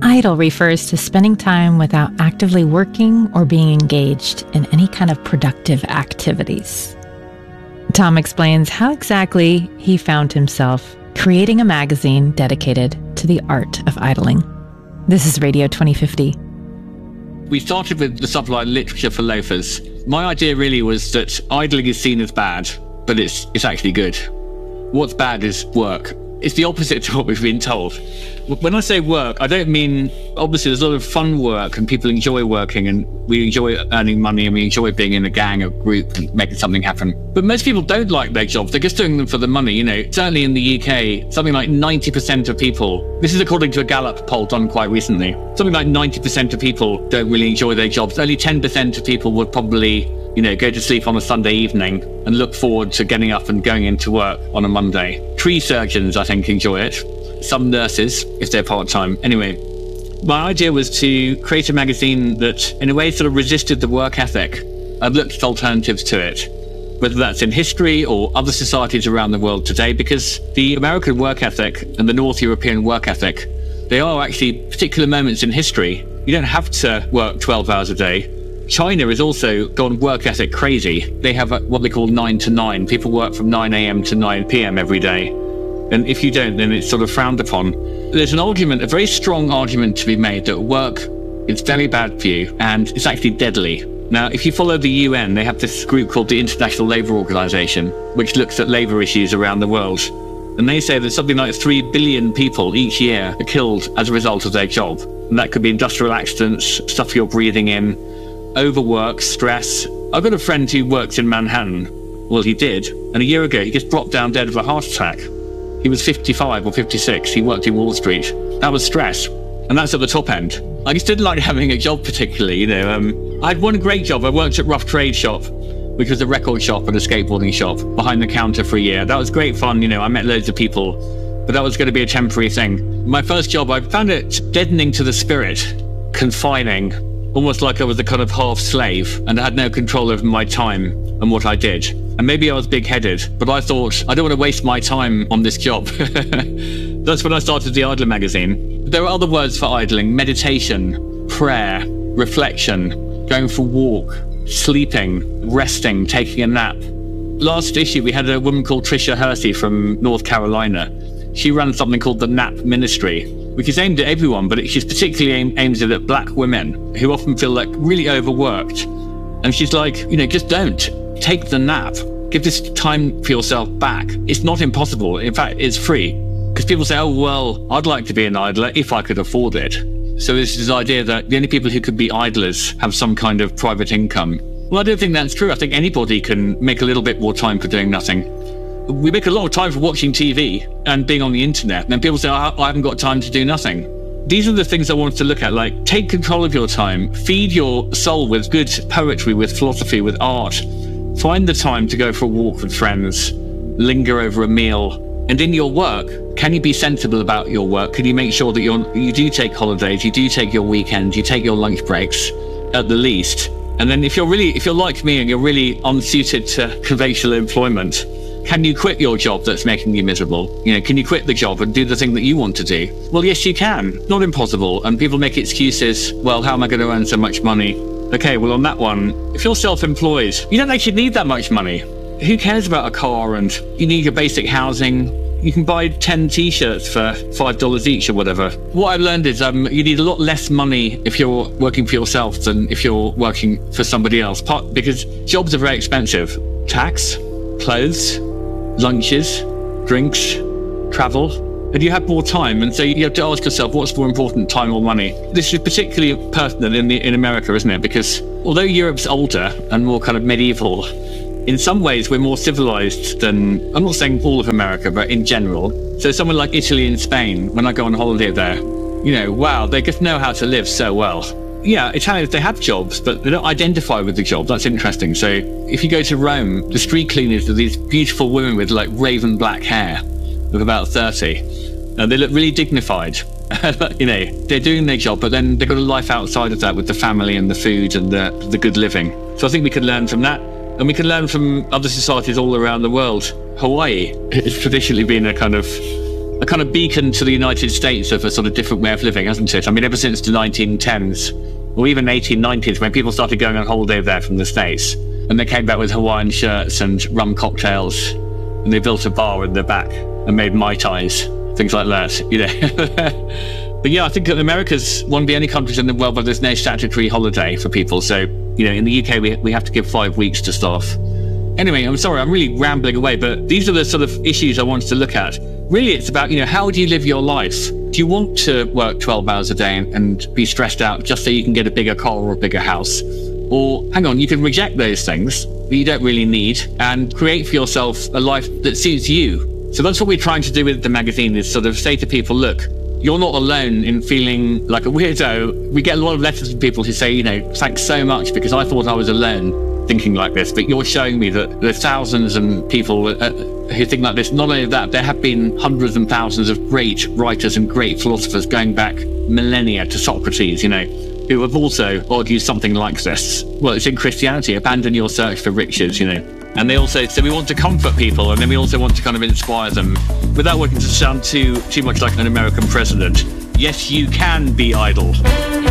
Idle refers to spending time without actively working or being engaged in any kind of productive activities. Tom explains how exactly he found himself creating a magazine dedicated to the art of idling. This is Radio 2050. We started with the stuff like literature for loafers. My idea really was that idling is seen as bad, but it's actually good. What's bad is work. It's the opposite to what we've been told. When I say work, I don't mean, obviously there's a lot of fun work and people enjoy working and we enjoy earning money and we enjoy being in a gang or group and making something happen. But most people don't like their jobs. They're just doing them for the money. You know, certainly in the UK, something like 90% of people, this is according to a Gallup poll done quite recently, something like 90% of people don't really enjoy their jobs. Only 10% of people would probably, you know, go to sleep on a Sunday evening and look forward to getting up and going into work on a Monday. Tree surgeons, I think, enjoy it. Some nurses, if they're part-time. Anyway, my idea was to create a magazine that, in a way, sort of resisted the work ethic. I've looked at alternatives to it, whether that's in history or other societies around the world today, because the American work ethic and the North European work ethic, they are actually particular moments in history. You don't have to work 12 hours a day. China has also gone work ethic crazy. They have what they call 9 to 9. People work from 9 a.m. to 9 p.m. every day. And if you don't, then it's sort of frowned upon. There's an argument, a very strong argument to be made that work is very bad for you and it's actually deadly. Now, if you follow the UN, they have this group called the International Labour Organization, which looks at labour issues around the world. And they say that something like 3 billion people each year are killed as a result of their job. And that could be industrial accidents, stuff you're breathing in, overwork, stress. I've got a friend who works in Manhattan. Well, he did. And a year ago, he just dropped down dead of a heart attack. He was 55 or 56. He worked in Wall Street. That was stress. And that's at the top end. I just didn't like having a job particularly, you know. I had one great job. I worked at Rough Trade Shop, which was a record shop and a skateboarding shop, behind the counter for a year. That was great fun, you know. I met loads of people, but that was going to be a temporary thing. My first job, I found it deadening to the spirit, confining, almost like I was a kind of half slave and I had no control over my time and what I did. And maybe I was big-headed, but I thought, I don't want to waste my time on this job. That's when I started the Idler magazine. There are other words for idling: meditation, prayer, reflection, going for a walk, sleeping, resting, taking a nap. Last issue, we had a woman called Tricia Hersey from North Carolina. She runs something called the Nap Ministry, which is aimed at everyone, but she's particularly aimed at black women who often feel like really overworked. And she's like, you know, just don't. Take the nap. Give this time for yourself back. It's not impossible. In fact, it's free. Because people say, oh, well, I'd like to be an idler if I could afford it. So there's this idea that the only people who could be idlers have some kind of private income. Well, I don't think that's true. I think anybody can make a little bit more time for doing nothing. We make a lot of time for watching TV and being on the internet. And then people say, I haven't got time to do nothing. These are the things I wanted to look at, like take control of your time, feed your soul with good poetry, with philosophy, with art. Find the time to go for a walk with friends, linger over a meal. And in your work, can you be sensible about your work? Can you make sure that you do take holidays, you do take your weekends, you take your lunch breaks at the least? And then if you're like me and you're really unsuited to conventional employment, can you quit your job that's making you miserable? You know, can you quit the job and do the thing that you want to do? Well, yes, you can. Not impossible. And people make excuses. Well, how am I going to earn so much money? Okay, well, on that one, if you're self-employed, you don't actually need that much money. Who cares about a car? And you need your basic housing. You can buy 10 t-shirts for $5 each or whatever. What I've learned is you need a lot less money if you're working for yourself than if you're working for somebody else. Because jobs are very expensive. Tax, clothes, lunches, drinks, travel, and you have more time. And so you have to ask yourself, what's more important, time or money? This is particularly pertinent in America, isn't it? Because although Europe's older and more kind of medieval, in some ways we're more civilized than, I'm not saying all of America, but in general. So somewhere like Italy and Spain, when I go on holiday there, you know, wow, they just know how to live so well. Yeah, Italians, they have jobs, but they don't identify with the job. That's interesting. So if you go to Rome, the street cleaners are these beautiful women with like raven black hair of about 30. And they look really dignified. You know, they're doing their job, but then they've got a life outside of that with the family and the food and the good living. So I think we can learn from that. And we can learn from other societies all around the world. Hawaii has traditionally been a kind of a kind of beacon to the United States of a sort of different way of living, hasn't it? I mean, ever since the 1910s, or even 1890s, when people started going on holiday there from the States, and they came back with Hawaiian shirts and rum cocktails, and they built a bar in their back and made Mai Tais, things like that, you know. But yeah, I think that America's one of the only countries in the world where there's no statutory holiday for people. So, you know, in the UK, we have to give 5 weeks to staff. Anyway, I'm sorry, I'm really rambling away, but these are the sort of issues I wanted to look at. Really, it's about, you know, how do you live your life? Do you want to work 12 hours a day and be stressed out just so you can get a bigger car or a bigger house? Or, hang on, you can reject those things that you don't really need and create for yourself a life that suits you. So that's what we're trying to do with the magazine, is sort of say to people, look, you're not alone in feeling like a weirdo. We get a lot of letters from people who say, you know, thanks so much because I thought I was alone thinking like this, but you're showing me that there's thousands and people who think like this. Not only that, there have been hundreds and thousands of great writers and great philosophers going back millennia to Socrates, you know, who have also argued something like this. Well, it's in Christianity, abandon your search for riches, you know. And they also, so we want to comfort people, and then we also want to kind of inspire them without wanting to sound too much like an American president. Yes, you can be idle.